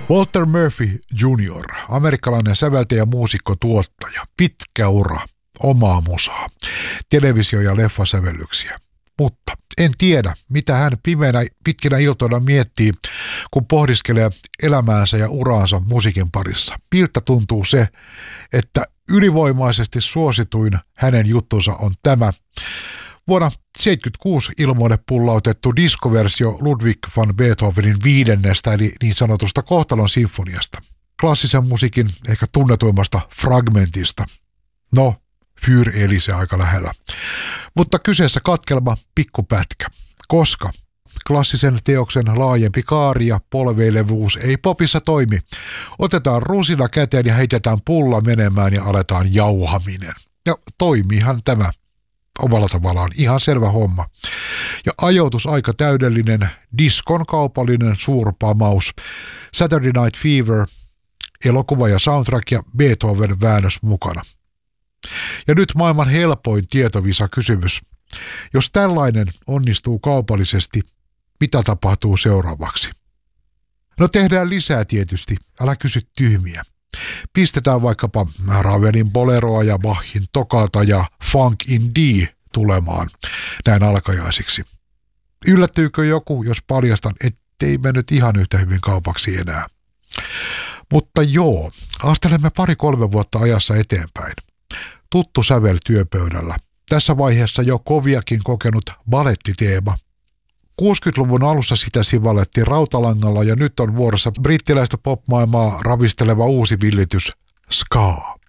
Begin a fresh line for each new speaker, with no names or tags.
Walter Murphy Jr., amerikkalainen säveltäjä, muusikko, tuottaja, pitkä ura, omaa musaa, televisio- ja leffasävellyksiä. Mutta en tiedä, mitä hän pimeänä pitkinä iltoina miettii, kun pohdiskelee elämäänsä ja uraansa musiikin parissa. Miltä tuntuu se, että ylivoimaisesti suosituin hänen juttunsa on tämä vuonna 1976 ilmoille pullautettu diskoversio Ludwig van Beethovenin 5. eli niin sanotusta kohtalon sinfoniasta. Klassisen musiikin ehkä tunnetuimmasta fragmentista. No, Für Elise aika lähellä. Mutta kyseessä katkelma pikkupätkä, koska klassisen teoksen laajempi kaari ja polveilevuus ei popissa toimi. Otetaan rusina käteen ja heitetään pulla menemään ja aletaan jauhaminen. Ja toimiihan tämä omalla tavallaan ihan selvä homma. Ja ajoitus aika täydellinen, diskon kaupallinen suurpamaus, Saturday Night Fever, elokuva ja soundtrack ja Beethoven väännös mukana. Ja nyt maailman helpoin tietovisa kysymys. Jos tällainen onnistuu kaupallisesti, mitä tapahtuu seuraavaksi? No tehdään lisää tietysti, älä kysy tyhmiä. Pistetään vaikkapa Ravelin boleroa ja Bachin tokata ja Funk in D tulemaan näin alkajaisiksi. Yllättyykö joku, jos paljastan, ettei mennyt ihan yhtä hyvin kaupaksi enää? Mutta joo, astelemme 2-3 vuotta ajassa eteenpäin. Tuttu sävel työpöydällä. Tässä vaiheessa jo koviakin kokenut balettiteema. 60-luvun alussa sitä sivallettiin rautalangalla ja nyt on vuorossa brittiläistä popmaailmaa ravisteleva uusi villitys ska.